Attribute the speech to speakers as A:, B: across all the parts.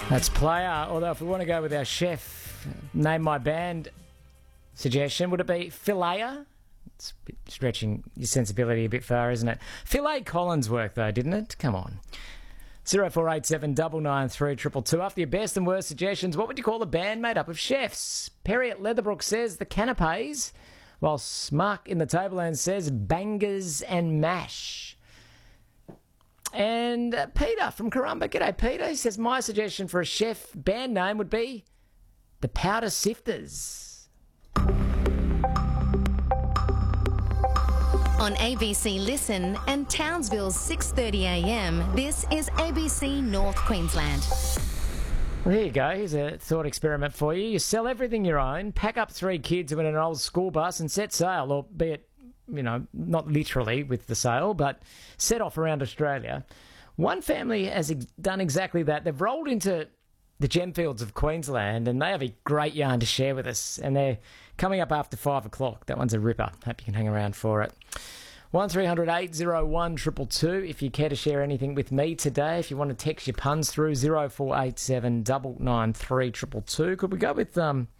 A: That's Player, although if we want to go with our chef, name my band suggestion, would it be Philaia? It's a bit stretching your sensibility a bit far, isn't it? Philae Collins worked though, didn't it? Come on. 0487 993 222. After your best and worst suggestions, what would you call a band made up of chefs? Perry at Leatherbrook says the Canapes, whilst Mark in the Tableland says Bangers and Mash. And Peter from Karumba, g'day Peter, he says my suggestion for a chef band name would be the Powder Sifters.
B: On ABC Listen and Townsville's 6:30am, this is ABC North Queensland.
A: Well, there you go. Here's a thought experiment for you. You sell everything you own, pack up 3 kids in an old school bus and set sail, or be it, you know, not literally with the sail, but set off around Australia. One family has done exactly that. They've rolled into the Gemfields of Queensland and they have a great yarn to share with us, and they're coming up after 5 o'clock. That one's a ripper. Hope you can hang around for it. 1300 801 222 if you care to share anything with me today. If you want to text your puns through, 0487 993 222. Could we go with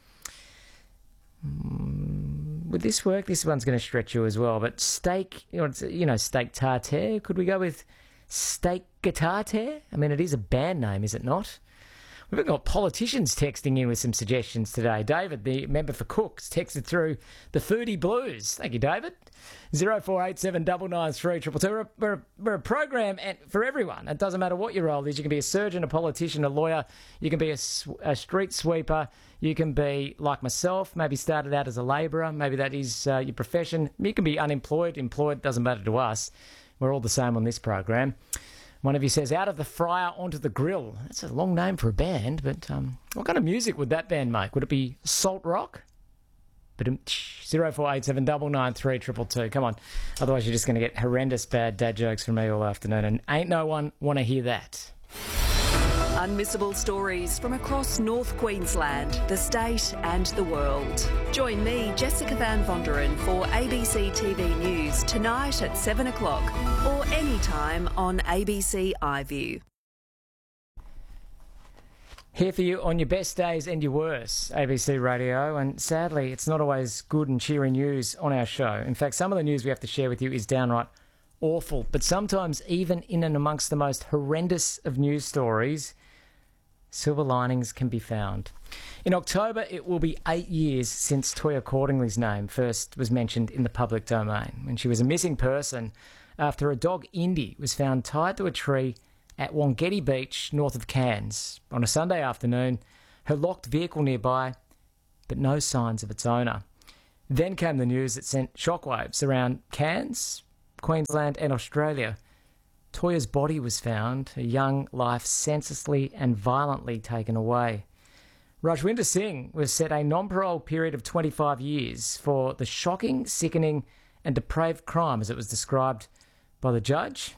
A: would this work? This one's going to stretch you as well. But steak, steak tartare. Could we go with steak guitar-tare? I mean, it is a band name, is it not? We've got politicians texting in with some suggestions today. David, the member for Cooks, texted through the Foodie Blues. Thank you, David. 0487 993 222. We're a program for everyone. It doesn't matter what your role is. You can be a surgeon, a politician, a lawyer. You can be a street sweeper. You can be like myself, maybe started out as a labourer. Maybe that is your profession. You can be unemployed, employed. Doesn't matter to us. We're all the same on this program. One of you says, out of the fryer onto the grill. That's a long name for a band, but what kind of music would that band make? Would it be Salt Rock? 0487 993 222. Come on. Otherwise, you're just going to get horrendous bad dad jokes from me all afternoon, and ain't no one want to hear that.
C: Unmissable stories from across North Queensland, the state and the world. Join me, Jessica Van Vonderen, for ABC TV News tonight at 7 o'clock or anytime on ABC iView.
A: Here for you on your best days and your worst, ABC Radio, and sadly it's not always good and cheery news on our show. In fact, some of the news we have to share with you is downright awful, but sometimes even in and amongst the most horrendous of news stories, silver linings can be found. In October, it will be 8 years since Toyah Cordingley's name first was mentioned in the public domain, when she was a missing person after a dog, Indy, was found tied to a tree at Wongetti Beach, north of Cairns, on a Sunday afternoon, her locked vehicle nearby, but no signs of its owner. Then came the news that sent shockwaves around Cairns, Queensland and Australia. Toyah's body was found, her young life senselessly and violently taken away. Rajwinder Singh was set a non-parole period of 25 years for the shocking, sickening and depraved crime as it was described by the judge.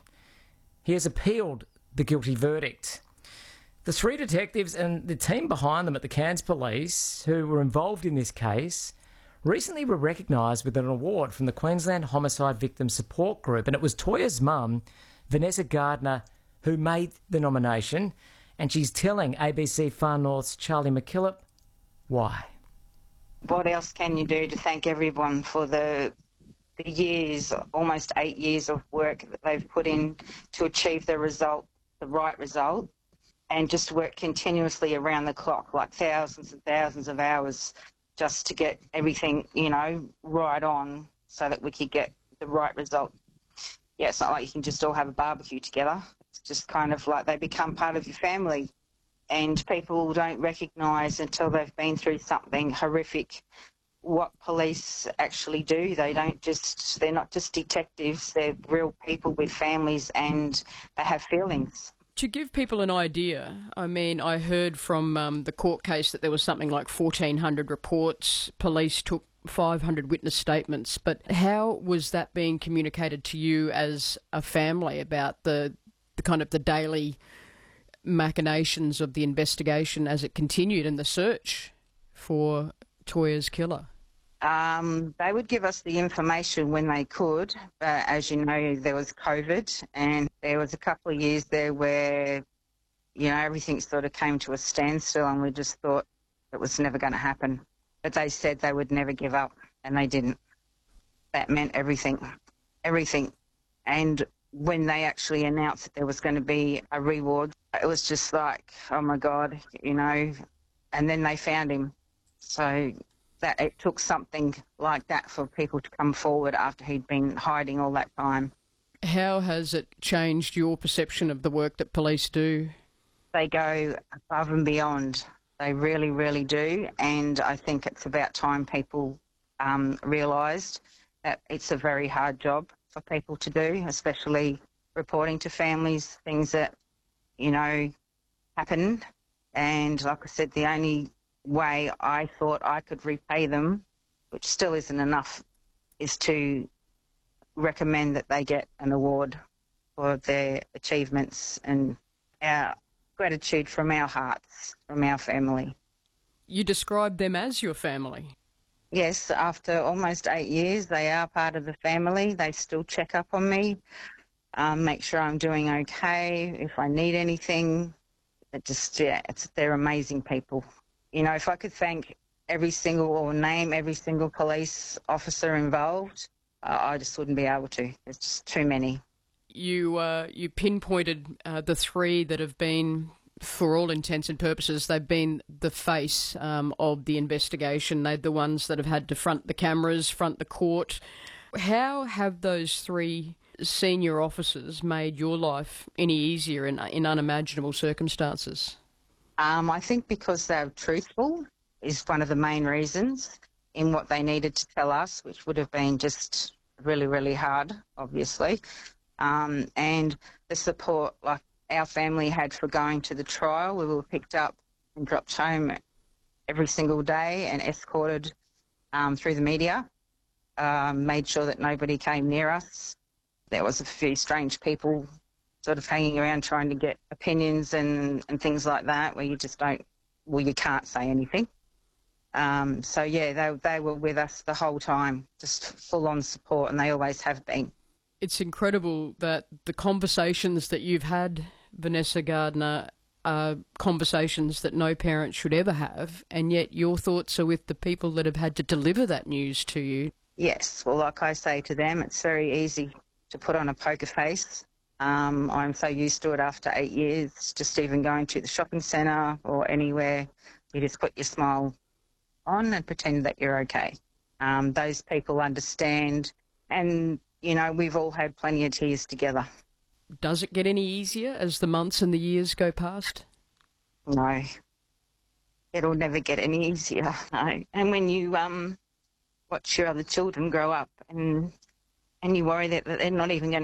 A: He has appealed the guilty verdict. The 3 detectives and the team behind them at the Cairns Police, who were involved in this case, recently were recognised with an award from the Queensland Homicide Victim Support Group, and it was Toyah's mum, Vanessa Gardner, who made the nomination, and she's telling ABC Far North's Charlie McKillop why.
D: What else can you do to thank everyone for the years, almost 8 years of work that they've put in to achieve the result, the right result, and just work continuously around the clock, like thousands and thousands of hours just to get everything, right on so that we could get the right result. Yeah, it's not like you can just all have a barbecue together. It's just kind of like they become part of your family, and people don't recognise until they've been through something horrific what police actually do. They're not just detectives, they're real people with families and they have feelings.
E: To give people an idea, I mean, I heard from the court case that there was something like 1,400 reports. Police took 500 witness statements. But how was that being communicated to you as a family about the kind of the daily machinations of the investigation as it continued and the search for Toyah's killer?
D: They would give us the information when they could. As you know, there was COVID, and there was a couple of years there where everything sort of came to a standstill, and we just thought it was never going to happen. But they said they would never give up, and they didn't. That meant everything. And when they actually announced that there was going to be a reward, it was just like, oh my God, and then they found him. So that it took something like that for people to come forward after he'd been hiding all that time.
E: How has it changed your perception of the work that police do?
D: They go above and beyond. They really, really do. And I think it's about time people realised that it's a very hard job for people to do, especially reporting to families things that, happen. And like I said, the only way I thought I could repay them, which still isn't enough, is to recommend that they get an award for their achievements, and our gratitude from our hearts, from our family.
E: You describe them as your family.
D: Yes, after almost 8 years, they are part of the family. They still check up on me, make sure I'm doing okay, if I need anything. They're amazing people. If I could thank name every single police officer involved, I just wouldn't be able to. There's just too many.
E: You pinpointed the three that have been, for all intents and purposes, they've been the face of the investigation. They're the ones that have had to front the cameras, front the court. How have those three senior officers made your life any easier in unimaginable circumstances?
D: I think because they're truthful is one of the main reasons in what they needed to tell us, which would have been just really, really hard, obviously. And the support like our family had for going to the trial. We were picked up and dropped home every single day and escorted through the media, made sure that nobody came near us. There was a few strange people sort of hanging around trying to get opinions and things like that, where you can't say anything. So yeah, they were with us the whole time, just full on support, and they always have been.
E: It's incredible that the conversations that you've had, Vanessa Gardner, are conversations that no parent should ever have, and yet your thoughts are with the people that have had to deliver that news to you.
D: Yes, well, like I say to them, it's very easy to put on a poker face. I'm so used to it after 8 years, just even going to the shopping centre or anywhere, you just put your smile on and pretend that you're okay. Those people understand, and, we've all had plenty of tears together.
E: Does it get any easier as the months and the years go past?
D: No. It'll never get any easier, no. And when you watch your other children grow up and you worry that they're not even going to